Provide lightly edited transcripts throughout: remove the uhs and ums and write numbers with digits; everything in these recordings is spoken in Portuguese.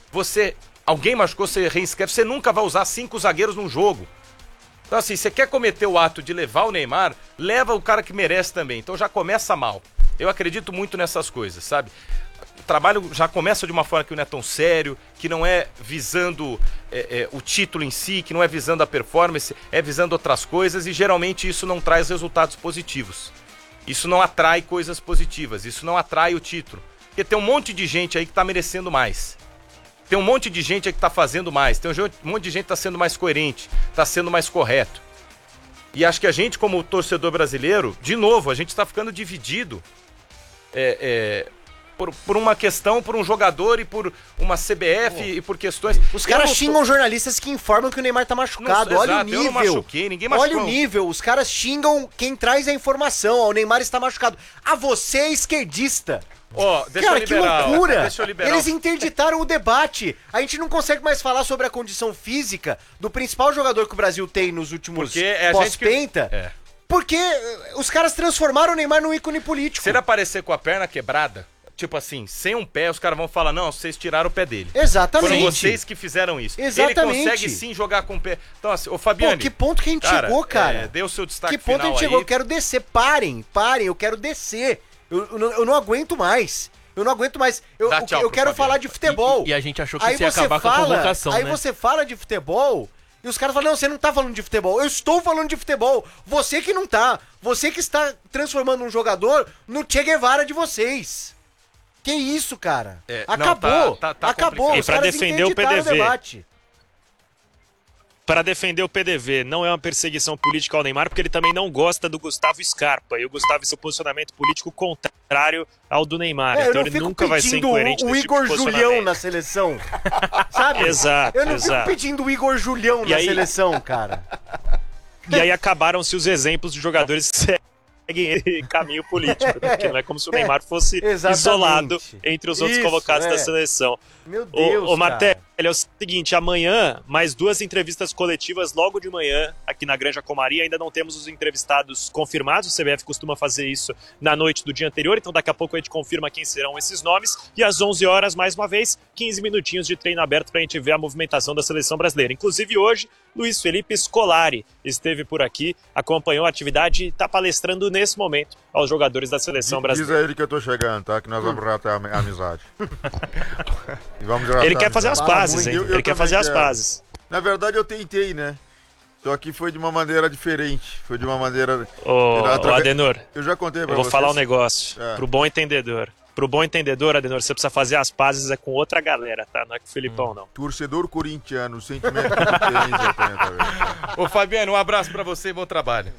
alguém machucou, você reinscreve, você nunca vai usar 5 zagueiros num jogo. Então assim, você quer cometer o ato de levar o Neymar, leva o cara que merece também. Então já começa mal. Eu acredito muito nessas coisas, sabe? O trabalho já começa de uma forma que não é tão sério, que não é visando o título em si, que não é visando a performance, é visando outras coisas e geralmente isso não traz resultados positivos. Isso não atrai coisas positivas, isso não atrai o título. Porque tem um monte de gente aí que tá merecendo mais. Tem um monte de gente aí que tá fazendo mais. Tem um monte de gente que tá sendo mais coerente, tá sendo mais correto. E acho que a gente, como torcedor brasileiro, de novo, a gente tá ficando dividido por uma questão, por um jogador e por uma CBF e por questões... Os caras xingam jornalistas que informam que o Neymar tá machucado. Olha o nível. Eu não machuquei, ninguém machucou. Olha o nível. Os caras xingam quem traz a informação. Ó, o Neymar está machucado. Você é esquerdista. Deixa que loucura! Deixa eu liberar. Eles interditaram o debate. A gente não consegue mais falar sobre a condição física do principal jogador que o Brasil tem nos últimos pós-penta. Porque os caras transformaram o Neymar num ícone político. Se ele aparecer com a perna quebrada, tipo assim, sem um pé, os caras vão falar, não, vocês tiraram o pé dele. Exatamente. Foram vocês que fizeram isso. Exatamente. Ele consegue sim jogar com o pé. Então assim, ô Fabiane... Pô, que ponto que a gente chegou, cara? Dê o seu destaque final aí. Que ponto a gente chegou? Eu quero descer. Parem, eu quero descer. Eu não aguento mais. Eu quero falar de futebol. E a gente achou que você ia acabar com a convocação, Aí né? você fala de futebol e os caras falam, não, você não tá falando de futebol. Eu estou falando de futebol. Você que não tá. Você que está transformando um jogador no Che Guevara de vocês. Que isso, cara? Acabou. Tá acabou. E Os pra caras defender o interditaram PDV. debate. Para defender o PDV, não é uma perseguição política ao Neymar, porque ele também não gosta do Gustavo Scarpa. E o Gustavo, seu posicionamento político contrário ao do Neymar. Então ele nunca vai ser incoerente o nesse Igor tipo de Julião posicionamento. na seleção. Sabe? Exato, Eu não fico exato. pedindo o Igor Julião na seleção, cara. E aí acabaram-se os exemplos de jogadores que seguem caminho político, né? Porque não é como se o Neymar fosse isolado entre os outros convocados da seleção. Meu Deus, Ô Martelli, é o seguinte, amanhã, mais 2 entrevistas coletivas logo de manhã, aqui na Granja Comari. Ainda não temos os entrevistados confirmados, o CBF costuma fazer isso na noite do dia anterior, então daqui a pouco a gente confirma quem serão esses nomes. E às 11 horas, mais uma vez, 15 minutinhos de treino aberto pra gente ver a movimentação da seleção brasileira. Inclusive hoje, Luiz Felipe Scolari esteve por aqui, acompanhou a atividade e está palestrando nesse momento aos jogadores da seleção brasileira. Diz a ele que eu tô chegando, tá? Que nós vamos ratar a amizade. E vamos Ele quer fazer as pazes, hein? Ele quer fazer as pazes. Na verdade, eu tentei, né? Só que foi de uma maneira diferente. Foi de uma maneira... Ô Adenor, eu já contei pra eu vou vocês. falar um negócio. Pro bom entendedor. Pro bom entendedor, Adenor, você precisa fazer as pazes com outra galera, tá? Não é com o Filipão, não. Torcedor corintiano, o sentimento que tu tem, exatamente. Ô Fabiano, um abraço pra você e bom trabalho.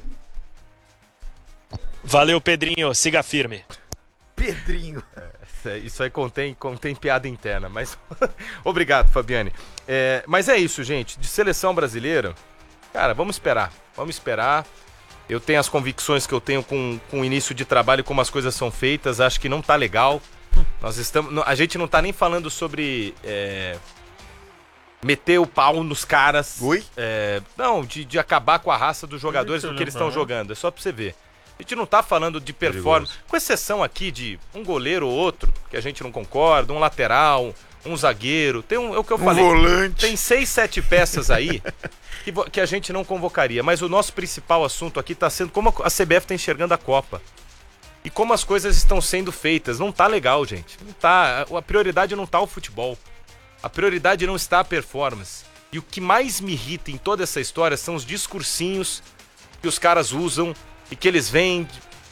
Valeu, Pedrinho. Siga firme. Pedrinho. Isso aí contém piada interna, mas... Obrigado, Fabiane. Mas é isso, gente. De seleção brasileira, cara, vamos esperar. Vamos esperar. Eu tenho as convicções que eu tenho com o início de trabalho, como as coisas são feitas. Acho que não tá legal. A gente não tá nem falando sobre meter o pau nos caras. Oi? Não, de acabar com a raça dos jogadores do que eles estão jogando. É só pra você ver. A gente não tá falando de performance, com exceção aqui de um goleiro ou outro, que a gente não concorda, um lateral, um zagueiro. Tem é o que eu falei. Volante. Tem 6, 7 peças aí que a gente não convocaria. Mas o nosso principal assunto aqui tá sendo como a CBF tá enxergando a Copa. E como as coisas estão sendo feitas. Não tá legal, gente. Não tá. A prioridade não tá o futebol. A prioridade não está a performance. E o que mais me irrita em toda essa história são os discursinhos que os caras usam e que eles vendem,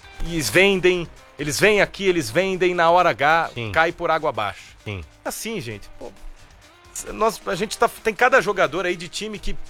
eles vêm aqui, eles vendem, na hora H, cai por água abaixo. Sim. Assim, gente, pô, a gente tem cada jogador aí de time que...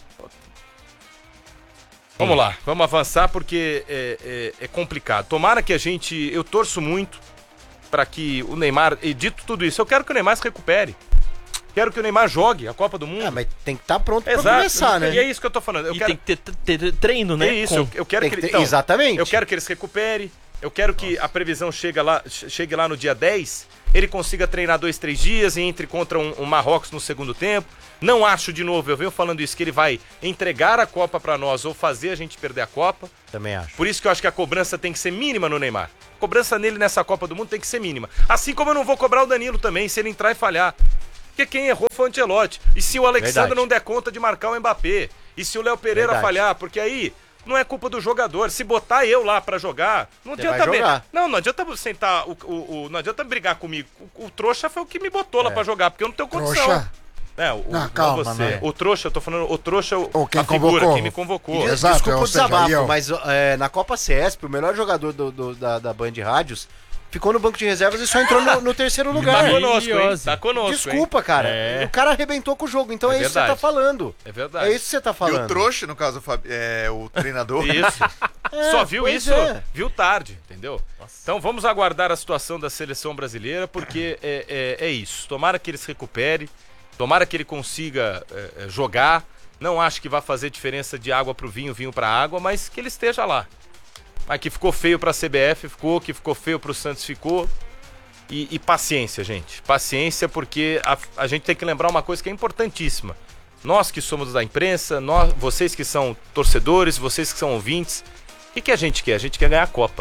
Vamos lá, vamos avançar porque é complicado. Tomara que eu torço muito para que o Neymar, e dito tudo isso, eu quero que o Neymar se recupere. Quero que o Neymar jogue a Copa do Mundo. Mas tem que estar pronto pra começar, né? E é isso que eu tô falando. Tem que ter treino, né? É isso, eu quero que ele... Então, exatamente. Eu quero que ele se recupere, eu quero que a previsão chegue lá no dia 10, ele consiga treinar 2, 3 dias e entre contra um Marrocos no segundo tempo. Não acho, de novo, eu venho falando isso, que ele vai entregar a Copa pra nós ou fazer a gente perder a Copa. Também acho. Por isso que eu acho que a cobrança tem que ser mínima no Neymar. A cobrança nele nessa Copa do Mundo tem que ser mínima. Assim como eu não vou cobrar o Danilo também, se ele entrar e falhar. Porque quem errou foi o Ancelotti. E se o Alexandre Verdade. não der conta de marcar o Mbappé? E se o Léo Pereira Verdade. falhar? Porque aí não é culpa do jogador. Se botar eu lá pra jogar, não Você adianta vai jogar. Não adianta sentar, não adianta brigar comigo. O trouxa foi o que me botou lá pra jogar, porque eu não tenho condição. Trouxa. Não, calma, você. né? O trouxa, eu tô falando, o trouxa, quem a figura, convocou. quem me convocou. Exato, Desculpa ou o seja, desabafo, eu. mas na Copa CESP, o melhor jogador da Band Rádios ficou no banco de reservas e só entrou no terceiro lugar. Tá conosco, hein? Maravilhoso. Tá conosco, Desculpa, cara. É. O cara arrebentou com o jogo, então É é isso que você tá verdade. falando. É verdade. É isso que você tá E falando. o trouxa, no caso, o treinador. Isso. Só viu pois isso, é. viu tarde, entendeu? Então vamos aguardar a situação da seleção brasileira, porque é isso. Tomara que ele se recupere, tomara que ele consiga jogar. Não acho que vai fazer diferença de água pro vinho, vinho pra água, mas que ele esteja lá. Mas que ficou feio pra CBF, que ficou feio pro Santos, ficou. E paciência, gente. Paciência, porque a gente tem que lembrar uma coisa que é importantíssima. Nós que somos da imprensa, vocês que são torcedores, vocês que são ouvintes, o que a gente quer? A gente quer ganhar a Copa.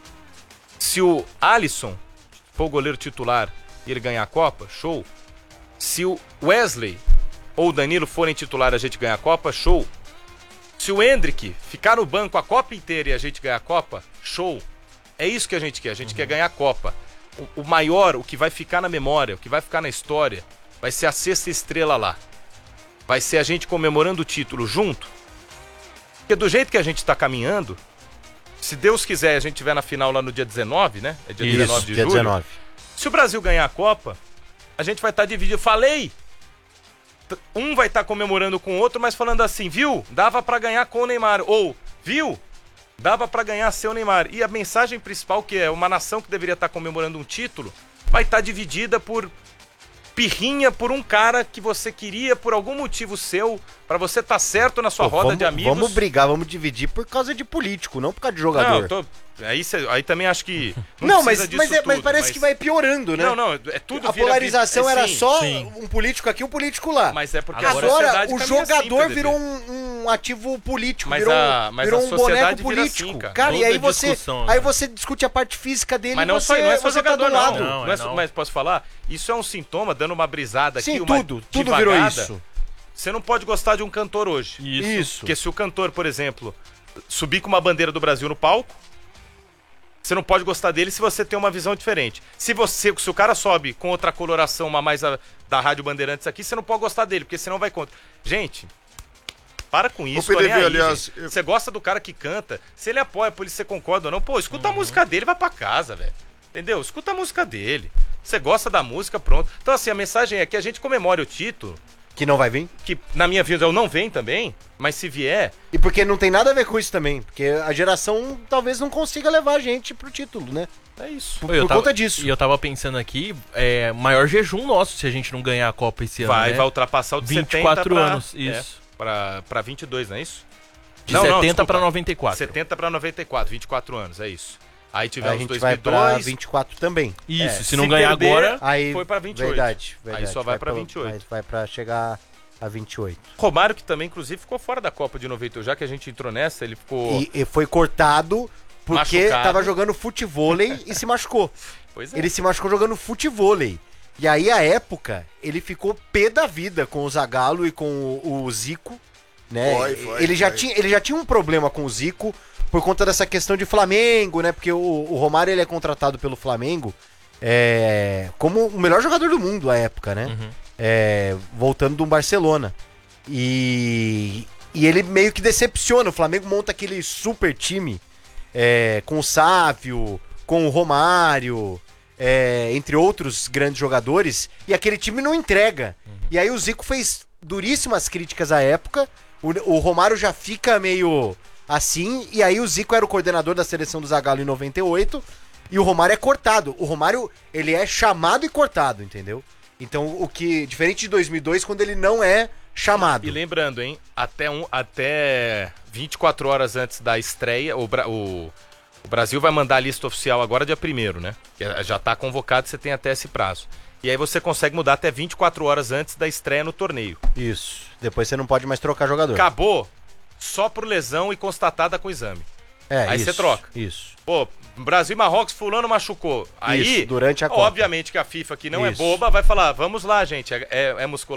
Se o Alisson for o goleiro titular e ele ganhar a Copa, show. Se o Wesley ou o Danilo forem titular e a gente ganhar a Copa, show. Se o Endrick ficar no banco a Copa inteira e a gente ganhar a Copa, show. É isso que a gente quer. A gente quer ganhar a Copa. O maior, o que vai ficar na memória, o que vai ficar na história, vai ser a 6ª estrela lá. Vai ser a gente comemorando o título junto. Porque do jeito que a gente tá caminhando, se Deus quiser a gente estiver na final lá no dia 19, né? É dia 19 de dia julho. 19. Se o Brasil ganhar a Copa, a gente vai estar dividido. Falei! Um vai estar comemorando com o outro, mas falando assim, viu? Dava pra ganhar com o Neymar. Ou, viu? Dava pra ganhar sem o Neymar. E a mensagem principal, que é uma nação que deveria estar comemorando um título, vai estar dividida por pirrinha por um cara que você queria por algum motivo seu, pra você estar certo na sua roda de amigos. Vamos brigar, vamos dividir por causa de político, não por causa de jogador. Não, aí também acho que Não, precisa disso mas tudo, parece que vai piorando, né? Não, é tudo A vira polarização era sim, só sim. um político aqui, um político lá. Mas é porque Agora, a sociedade o caminha jogador assim, virou PDB. um ativo político, Mas virou, mas virou a um sociedade boneco vira político. assim, cara. Cara, e Toda aí você, discussão, aí né? você discute a parte física dele Mas e não você, não é só você tá jogador, do lado. não. Não é não. Mas posso falar? Isso é um sintoma, dando uma brisada aqui, Sim, uma tudo virou devagada. isso. Você não pode gostar de um cantor hoje. Isso. Porque se o cantor, por exemplo, subir com uma bandeira do Brasil no palco, você não pode gostar dele se você tem uma visão diferente. Se o cara sobe com outra coloração, uma mais da Rádio Bandeirantes aqui, você não pode gostar dele, porque senão vai contra. Gente, para com isso, PDV, tô nem aí, aliás, gente. Você gosta do cara que canta, se ele apoia, por isso você concorda ou não, pô, escuta a música dele, vai pra casa, velho. Entendeu? Escuta a música dele. Você gosta da música, pronto. Então, assim, a mensagem é que a gente comemore o título, Que não vai vir. que na minha visão não vem também, mas se vier, E porque não tem nada a ver com isso também. Porque a geração talvez não consiga levar a gente pro título, né? é isso. Por conta disso. E eu tava pensando aqui, maior jejum nosso se a gente não ganhar a Copa esse ano, Vai né? ultrapassar o de 24 70 pra, anos, isso. Pra 22, não é isso? De Não, 70 desculpa. pra 94. 70 pra 24 anos, é isso. Aí A tivemos gente vai pra 2002, 24 também. Isso, se se não ganhar perder, agora... Aí, foi pra 28. Verdade. Aí só vai pra pra 28. Vai pra chegar a 28. Romário, que também, inclusive, ficou fora da Copa de 98, já que a gente entrou nessa, ele ficou... E foi cortado porque Machucado. tava jogando futevôlei e se machucou. Pois é. Ele se machucou jogando futevôlei. E aí, à época, ele ficou pé da vida com o Zagallo e com o Zico, né? Foi, ele já tinha um problema com o Zico por conta dessa questão de Flamengo, né? Porque o Romário, ele é contratado pelo Flamengo como o melhor jogador do mundo à época, né? Voltando do Barcelona. E ele meio que decepciona. O Flamengo monta aquele super time com o Sávio, com o Romário, entre outros grandes jogadores, e aquele time não entrega. E aí o Zico fez duríssimas críticas à época, o Romário já fica meio assim, e aí o Zico era o coordenador da seleção do Zagallo em 98, e o Romário é cortado. O Romário, ele é chamado e cortado, entendeu? Então, diferente de 2002, quando ele não é chamado. E lembrando, hein, até 24 horas antes da estreia, o Brasil vai mandar a lista oficial agora dia 1º, né? Já tá convocado, você tem até esse prazo. E aí você consegue mudar até 24 horas antes da estreia no torneio. Isso. Depois você não pode mais trocar jogador. Acabou só por lesão e constatada com exame. Aí você troca. Isso. Pô, Brasil e Marrocos, fulano machucou. Aí, Isso, durante a Copa. obviamente que a FIFA, que não é Isso. boba, vai falar, vamos lá, gente, é musculação.